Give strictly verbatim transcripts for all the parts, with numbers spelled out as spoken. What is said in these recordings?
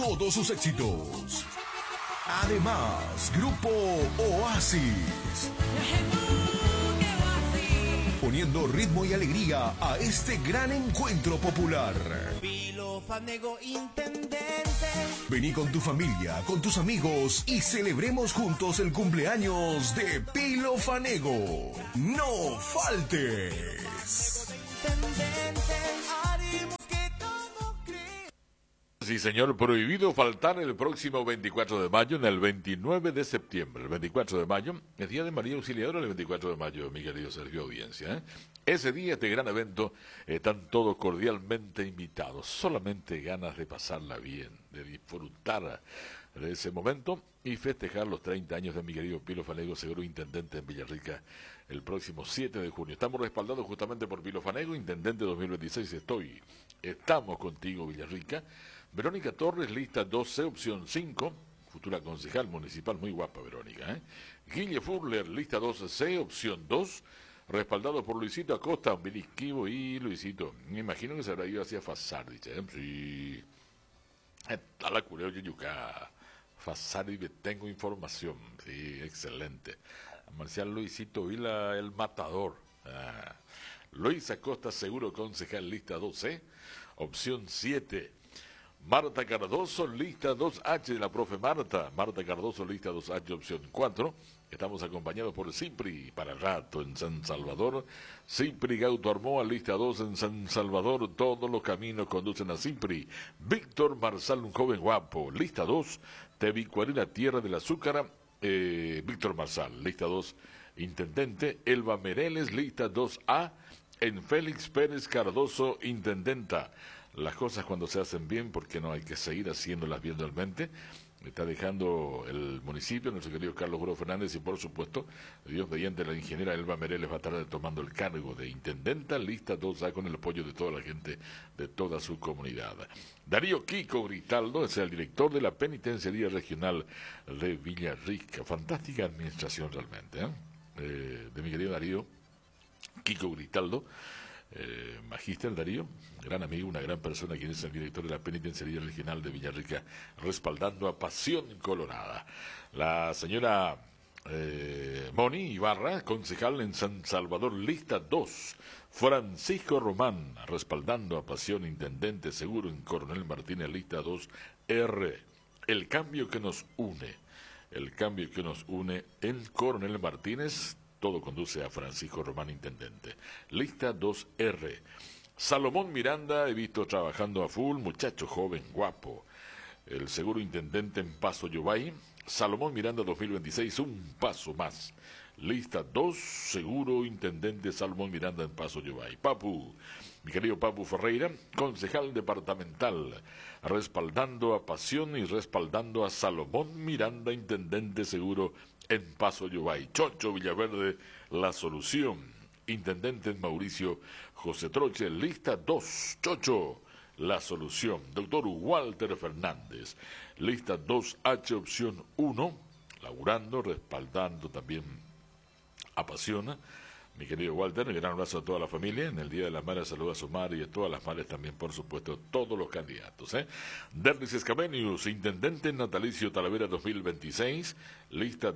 todos sus éxitos. Además, Grupo Oasis, poniendo ritmo y alegría a este gran encuentro popular. Pilo Fanego, intendente. Vení con tu familia, con tus amigos y celebremos juntos el cumpleaños de Pilo Fanego. ¡No faltes! Sí, señor, prohibido faltar el próximo veinticuatro de mayo, en el veintinueve de septiembre. El veinticuatro de mayo, el día de María Auxiliadora, el veinticuatro de mayo, mi querido Sergio Audiencia. ¿eh? Ese día, este gran evento, están todos cordialmente invitados. Solamente ganas de pasarla bien, de disfrutar de ese momento y festejar los treinta años de mi querido Pilo Fanego, seguro intendente en Villarrica, el próximo siete de junio. Estamos respaldados justamente por Pilo Fanego, intendente dos mil veintiséis. Estoy, estamos contigo, Villarrica. Verónica Torres, lista doce, opción cinco, futura concejal municipal, muy guapa Verónica. ¿eh? Guille Furler, lista doce C, opción dos, respaldado por Luisito Acosta, un Esquivo y Luisito. Me imagino que se habrá ido hacia Fasar, dice. ¿eh? Sí. Está la cureo Yuyuca. Fasar y tengo información. Sí, excelente. Marcial Luisito Vila, el matador. Ah. Luis Acosta, seguro concejal, lista doce, opción siete. Marta Cardoso, lista dos H de la profe Marta. Marta Cardoso, lista dos H, opción cuatro. Estamos acompañados por Cipri, para el rato, en San Salvador. Cipri Gauto Armoa, lista dos en San Salvador. Todos los caminos conducen a Cipri. Víctor Marsal, un joven guapo, lista dos. Tebicuarina, Tierra del Azúcar. Eh, Víctor Marsal, lista dos. Intendente. Elba Mereles, lista dos A. En Félix Pérez Cardoso, intendenta. Las cosas cuando se hacen bien, porque no hay que seguir haciéndolas bien realmente. Está dejando el municipio, nuestro querido Carlos Juro Fernández, y por supuesto, Dios mediante, la ingeniera Elba Mereles va a estar tomando el cargo de intendenta, lista dos A, con el apoyo de toda la gente de toda su comunidad. Darío Kiko Gritaldo es el director de la Penitenciaría Regional de Villarrica. Fantástica administración realmente, ¿eh? Eh, de mi querido Darío Kiko Gritaldo. Eh, Magíster Darío, gran amigo, una gran persona, quien es el director de la Penitenciaría Regional de Villarrica, respaldando a Pasión Colorada. La señora eh, Moni Ibarra, concejal en San Salvador, lista dos. Francisco Román, respaldando a Pasión, intendente seguro en Coronel Martínez, lista dos R. El cambio que nos une, el cambio que nos une en Coronel Martínez. Todo conduce a Francisco Román, intendente. Lista dos R. Salomón Miranda, he visto trabajando a full, muchacho joven, guapo. El seguro intendente en Paso Yobay. Salomón Miranda dos mil veintiséis, un paso más. Lista dos, seguro intendente Salomón Miranda en Paso Yobay. Papu, mi querido Papu Ferreira, concejal departamental, respaldando a Pasión y respaldando a Salomón Miranda, intendente seguro en Paso Yobay. Chocho Villaverde, la solución. Intendente en Mauricio José Troche, lista dos. Chocho, la solución. Doctor Walter Fernández, lista dos H, opción uno. Laburando, respaldando también a Pasión. Mi querido Walter, un gran abrazo a toda la familia. En el Día de las Madres saluda a su madre y a todas las madres también, por supuesto, todos los candidatos. ¿eh? Derlis Escabenius, intendente natalicio Talavera dos mil veintiséis, lista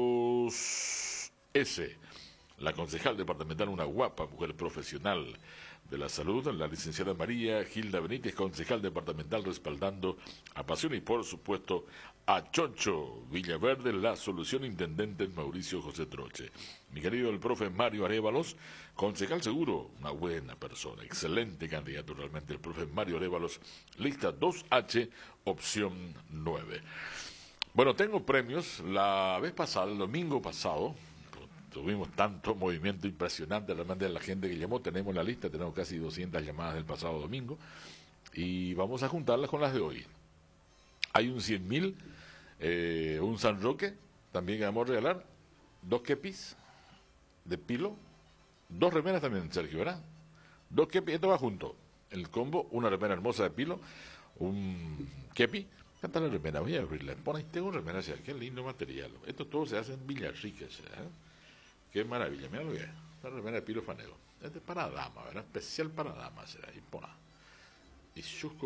dos S. La concejal departamental, una guapa mujer profesional de la salud, la licenciada María Gilda Benítez, concejal departamental, respaldando a Pasión y, por supuesto, a Chocho Villaverde, la solución, intendente en Mauricio José Troche. Mi querido el profe Mario Arévalos, concejal seguro, una buena persona, excelente candidato realmente, el profe Mario Arévalos, lista dos H, opción nueve. Bueno, tengo premios. La vez pasada, el domingo pasado, tuvimos tanto movimiento impresionante realmente de la gente que llamó. Tenemos la lista, tenemos casi doscientas llamadas del pasado domingo y vamos a juntarlas con las de hoy. Hay un cien mil, eh, un San Roque, también que vamos a regalar, dos kepis de Pilo, dos remeras también, Sergio, ¿verdad? Dos kepis, esto va junto, el combo, una remera hermosa de Pilo, un kepi. Canta la remera, voy a abrirla, pon ahí, tengo remera, qué lindo material. Esto todo se hace en Villarrica, ¿eh? Qué maravilla, mira lo que es. La remera de Pilo Fanego. Este es para damas, ¿verdad? Especial para damas, será. Y pona. Y chusco,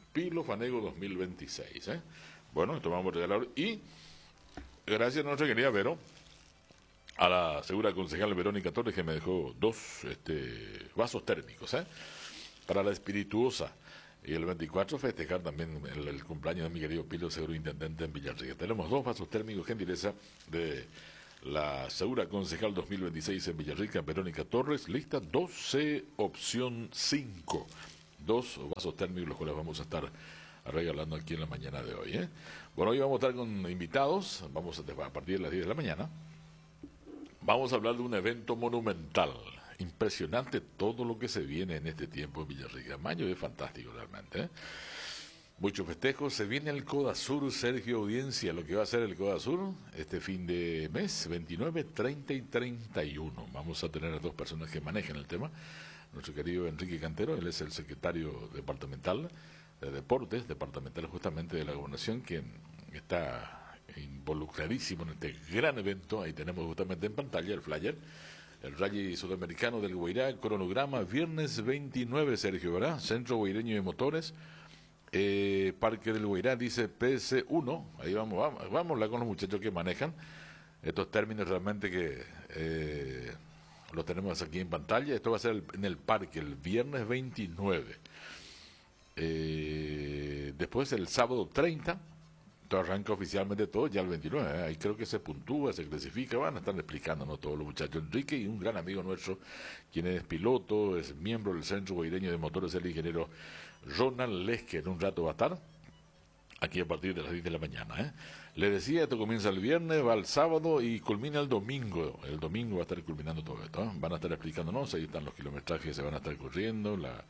Pilo Fanego dos mil veintiséis. ¿eh? Bueno, esto vamos a regalar. Y gracias a nuestra querida Vero, a la segura concejal Verónica Torres, que me dejó dos este, vasos térmicos, ¿eh? para la espirituosa. Y el veinticuatro festejar también el, el cumpleaños de mi querido Pilo, seguro intendente en Villarrica. Tenemos dos vasos térmicos, gentileza de la segura concejal dos mil veintiséis en Villarrica, Verónica Torres, lista doce, opción cinco. Dos vasos térmicos, los cuales vamos a estar regalando aquí en la mañana de hoy. ¿eh? Bueno, hoy vamos a estar con invitados, vamos a, a partir de las diez de la mañana. Vamos a hablar de un evento monumental. Impresionante todo lo que se viene en este tiempo en Villarrica. Mayo es fantástico realmente. ¿eh? Muchos festejos. Se viene el Codasur, Sergio Audiencia, lo que va a ser el Codasur este fin de mes, veintinueve, treinta y treinta y uno. Vamos a tener a dos personas que manejan el tema. Nuestro querido Enrique Cantero, él es el secretario departamental de Deportes, departamental justamente de la Gobernación, quien está involucradísimo en este gran evento. Ahí tenemos justamente en pantalla el flyer. El Rally Sudamericano del Guairá, cronograma, viernes veintinueve, Sergio, ¿verdad? Centro Guaireño de Motores, eh, Parque del Guairá, dice P C uno, ahí vamos, vamos, vamos a hablar con los muchachos que manejan estos términos realmente que eh, los tenemos aquí en pantalla. Esto va a ser el, en el parque, el viernes veintinueve. Eh, después el sábado treinta, todo arranca oficialmente todo ya el veintinueve, ¿eh? Ahí creo que se puntúa, se clasifica, van a estar explicándonos todos los muchachos. Enrique y un gran amigo nuestro, quien es piloto, es miembro del Centro Guaireño de Motores, el ingeniero Ronald Lesque, en un rato va a estar aquí a partir de las diez de la mañana. ¿eh? Le decía, esto comienza el viernes, va el sábado y culmina el domingo. El domingo va a estar culminando todo esto. ¿eh? Van a estar explicándonos, ahí están los kilometrajes que se van a estar corriendo, la...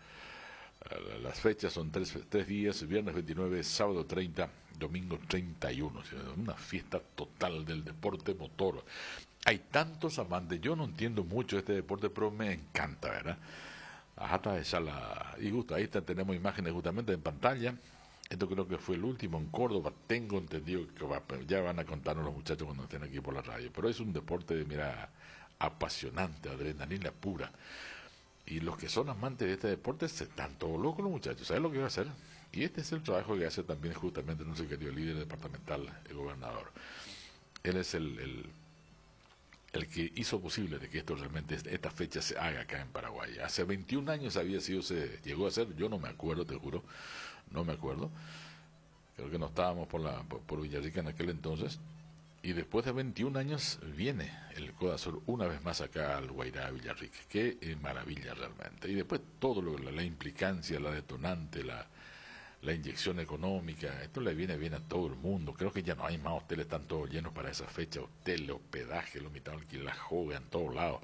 Las fechas son tres, tres días, viernes veintinueve, sábado treinta, domingo treinta y uno. Una fiesta total del deporte motor. Hay tantos amantes, yo no entiendo mucho este deporte, pero me encanta, ¿verdad? Hasta esa la... Y justo ahí está, tenemos imágenes justamente en pantalla. Esto creo que fue el último en Córdoba. Tengo entendido que va, ya van a contarnos los muchachos cuando estén aquí por la radio. Pero es un deporte, mira, apasionante, adrenalina pura. Y los que son amantes de este deporte se están todos locos los muchachos. ¿Saben lo que va a hacer? Y este es el trabajo que hace también justamente nuestro querido líder departamental, el gobernador. Él es el, el, el que hizo posible de que esto realmente, esta fecha se haga acá en Paraguay. Hace veintiún años había sido, se llegó a hacer, yo no me acuerdo, te juro, no me acuerdo. Creo que no estábamos por, la, por, por Villarrica en aquel entonces. Y después de veintiún años viene el Codasur una vez más acá al Guairá, Villarrica. Qué eh, maravilla realmente. Y después todo lo la, la implicancia, la detonante, la, la inyección económica, esto le viene bien a todo el mundo. Creo que ya no hay más hoteles, están todos llenos para esa fecha, hoteles, hospedaje, lo mitad que la joga en todos lados.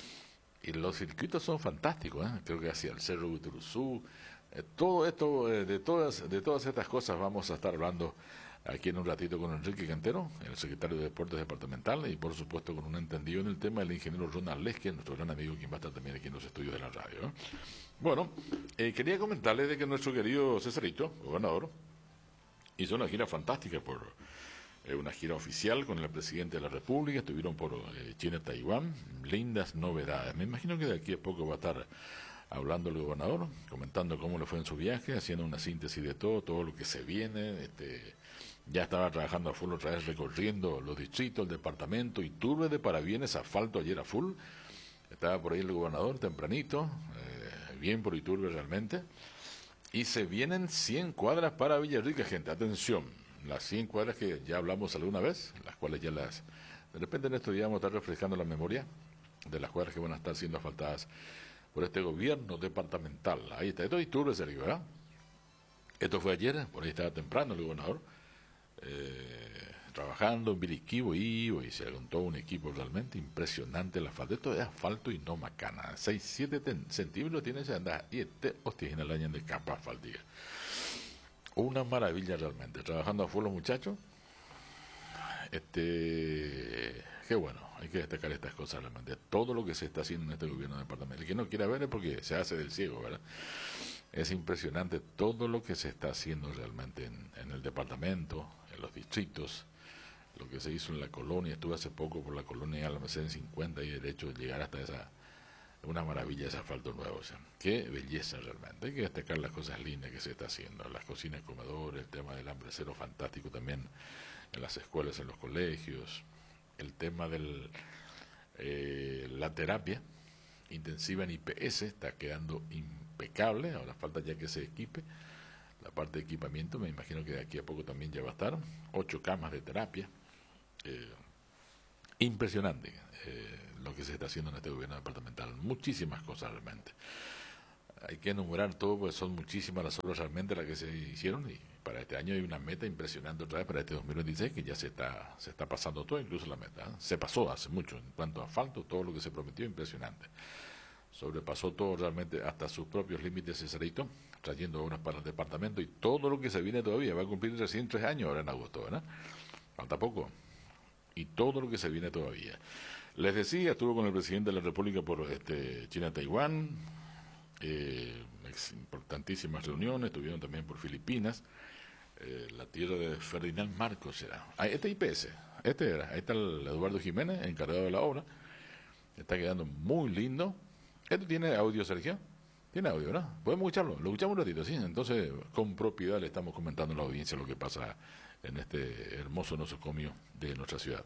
Y los circuitos son fantásticos, ¿eh? Creo que hacia el Cerro Uturuzú, eh, todo esto, eh, de todas de todas estas cosas vamos a estar hablando aquí en un ratito con Enrique Cantero, el secretario de Deportes Departamental, y por supuesto con un entendido en el tema, el ingeniero Ronald Lesque, nuestro gran amigo, quien va a estar también aquí en los estudios de la radio. ¿eh? Bueno, eh, quería comentarles de que nuestro querido Cesarito, gobernador, hizo una gira fantástica por eh, una gira oficial con el presidente de la República, estuvieron por eh, China, Taiwán, lindas novedades. Me imagino que de aquí a poco va a estar hablando el gobernador, comentando cómo le fue en su viaje, haciendo una síntesis de todo, todo lo que se viene. Este, ya estaba trabajando a full otra vez, recorriendo los distritos, el departamento, Iturbe de Parabienes, asfalto ayer a full. Estaba por ahí el gobernador tempranito, eh, bien por Iturbe realmente. Y se vienen cien cuadras para Villarrica, gente, atención, las cien cuadras que ya hablamos alguna vez, las cuales ya las... De repente en estos días vamos a estar refrescando la memoria de las cuadras que van a estar siendo asfaltadas por este gobierno departamental. Ahí está, esto es Iturbe, Sergio, ¿verdad? Esto fue ayer, por ahí estaba temprano el gobernador, eh, trabajando en Viriquivo y, y se contó un equipo realmente impresionante el asfalto. Esto es asfalto y no macana. seis siete centímetros tiene ese andar y este hostia en el año de capa asfaltiga. Una maravilla realmente. Trabajando a full los muchachos. Este, qué bueno, hay que destacar estas cosas realmente. Todo lo que se está haciendo en este gobierno departamental. El que no quiera ver es porque se hace del ciego, ¿verdad? Es impresionante todo lo que se está haciendo realmente en, en el departamento, en los distritos, lo que se hizo en la colonia. Estuve hace poco por la colonia Almacén cincuenta y derecho de llegar hasta esa una maravilla ese asfalto nuevo, o sea, qué belleza realmente. Hay que destacar las cosas lindas que se está haciendo, las cocinas, comedores, el tema del hambre cero fantástico también en las escuelas, en los colegios, el tema del eh, la terapia intensiva en I P S está quedando impecable, ahora falta ya que se equipe la parte de equipamiento, me imagino que de aquí a poco también ya va a estar, ocho camas de terapia, eh, impresionante eh, lo que se está haciendo en este gobierno departamental, muchísimas cosas realmente. Hay que enumerar todo, pues son muchísimas las obras realmente las que se hicieron y para este año hay una meta impresionante otra vez para este dos mil veintiséis que ya se está se está pasando todo, incluso la meta, ¿eh? Se pasó hace mucho en cuanto a asfalto, todo lo que se prometió, impresionante. Sobrepasó todo realmente hasta sus propios límites Cesarito, trayendo obras para el departamento y todo lo que se viene todavía, va a cumplir recién tres años ahora en agosto, ¿verdad? Falta poco. Y todo lo que se viene todavía. Les decía, estuvo con el presidente de la República por este China-Taiwán, eh, importantísimas reuniones, estuvieron también por Filipinas, eh, la tierra de Ferdinand Marcos será. Ah, este I P S, este era, ahí está el Eduardo Jiménez, encargado de la obra, está quedando muy lindo. ¿Esto tiene audio, Sergio? Tiene audio, ¿verdad? Podemos escucharlo, lo escuchamos un ratito, ¿sí? Entonces, con propiedad le estamos comentando a la audiencia lo que pasa en este hermoso nosocomio de nuestra ciudad.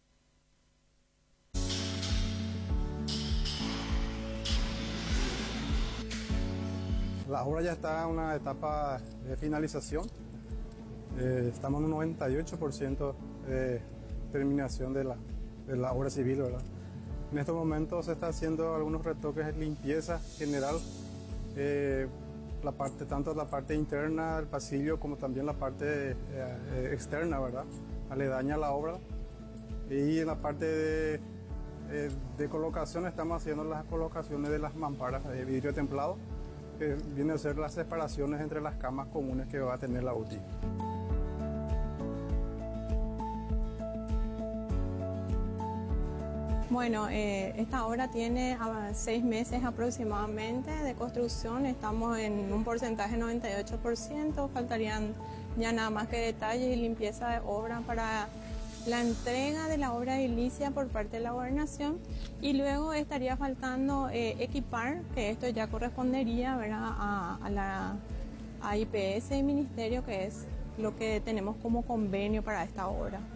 La obra ya está en una etapa de finalización. Eh, estamos en un noventa y ocho por ciento de terminación de la, de la obra civil, ¿verdad? En estos momentos se está haciendo algunos retoques de limpieza general, eh, la parte, tanto la parte interna del pasillo como también la parte eh, externa, ¿verdad? Aledaña a la obra. Y en la parte de, eh, de colocación estamos haciendo las colocaciones de las mamparas de vidrio templado, que viene a ser las separaciones entre las camas comunes que va a tener la U T I. Bueno, eh, esta obra tiene uh, seis meses aproximadamente de construcción, estamos en un porcentaje de noventa y ocho por ciento, faltarían ya nada más que detalles y limpieza de obra para la entrega de la obra edilicia por parte de la gobernación y luego estaría faltando eh, equipar, que esto ya correspondería, ¿verdad?, a, a la a I P S y Ministerio, que es lo que tenemos como convenio para esta obra.